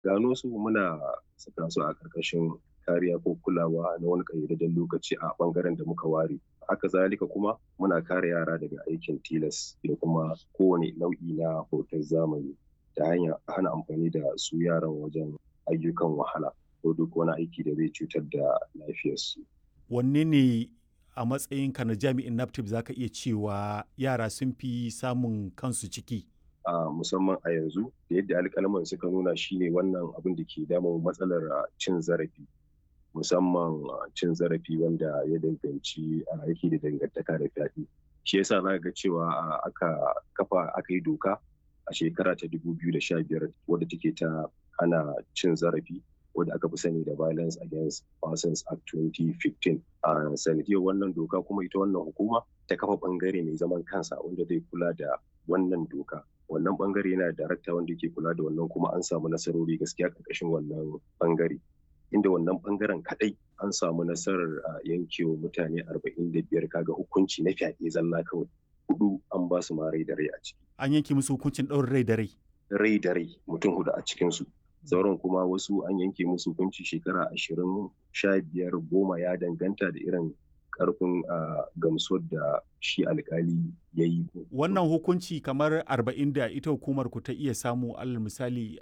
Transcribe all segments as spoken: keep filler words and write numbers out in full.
Gano su muna saka su a ƙarƙashin kariya ko kulawa na wani ƙayyadadden lokaci a ɓangaren da muka ware. Haka zalika kuma muna kare yara daga aikin tilas da kuma kowane nau'i na bautar zamani ta hanyar hana amfani da su yaran wajen ayyukan wahala ko duk wani aiki da zai cutar da lafiyarsu. Wanne ne a matsayinka na jami'in NAFTIP za ka iya cewa yara sun fi samun kansu ciki? A musamman a yanzu da yadda alƙalman suka nuna shine wannan abin da ke damun matsalar cin zarafi, musamman cin zarafi wanda ya danganci aiki da dangantaka da fyaɗe. Shi yasa za ga cewa aka kafa aka yi doka a shekara ta dubu biyu da sha biyar wadda take ta hana cin zarafi wadda aka fi sani da Violence Against Persons Act twenty fifteen. A sanadiyar wannan doka kuma ita wannan hukuma ta kafa ɓangare mai zaman kansa wanda zai kula da wannan doka. Wannan ɓangare yana da darakta wanda ke kula da wannan kuma an samu nasarori gaskiya ƙarƙashin wannan ɓangare. Inda wannan ɓangaren kaɗai an samu nasarar yankewa mutane arba'in da biyar kaga hukunci na fyaɗe zalla kawai. Hudu an ba su ma rai da rai a ciki. An yanke musu hukuncin ɗaurin rai da rai? Rai da rai mutum hudu a cikinsu. Sauran kuma wasu an yanke musu hukunci shekara ashirin, sha biyar, goma ya danganta da irin karfin gamsuwar da shi alkali ya yi. Wannan hukunci kamar arba'in da ita hukumar ku ta iya samu alal misali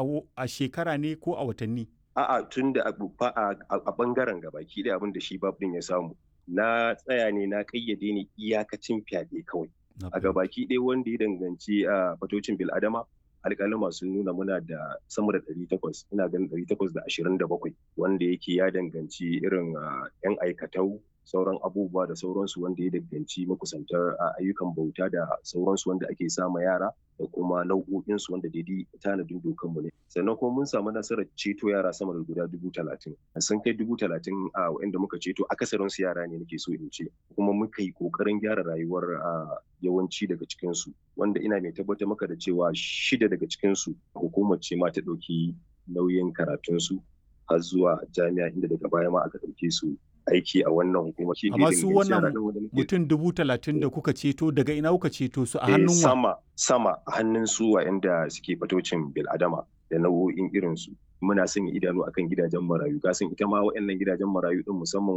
a shekara ne ko a watanni? A'a tun da a bangaren gabaki da abin da shi bab din ya samu. Na tsaya ne na kayyade ne iyakacin fyaɗe kawai. A gabaki ɗaya wanda ya danganci a fatocin bil'adama alƙalama sun nuna muna da sama da ɗari takwas, ina ganin ɗari takwas da ashirin da bakwai wanda yake ya danganci irin 'yan aikatau sauran abubuwa da sauransu wanda ya danganci makusantar ayyukan bauta da sauransu wanda ake sama yara da kuma nau'o'insu wanda daidai tanadin dokanmu ne. Sannan kuma mun samu nasarar ceto yara sama da guda dubu talatin. Sun kai dubu talatin a wa'inda muka ceto akasarinsu yara ne nake so in ce. Kuma muka yi ƙoƙarin gyara rayuwar yawanci daga cikinsu wanda ina mai tabbatar maka da cewa shida daga cikinsu hukumar ce ma ta ɗauki nauyin karatunsu har zuwa jami'a inda daga baya ma aka ɗauke su aiki a wannan hukuma. Amma su wannan mutum dubu talatin da kuka ceto daga ina kuka ceto su a hannun wa? Sama sama a hannun su wa'anda suke fatocin bil'adama da nau'o'in irinsu. Muna sanya idanu akan gidajen marayu. Kasan ita ma wa'annan gidajen marayu din musamman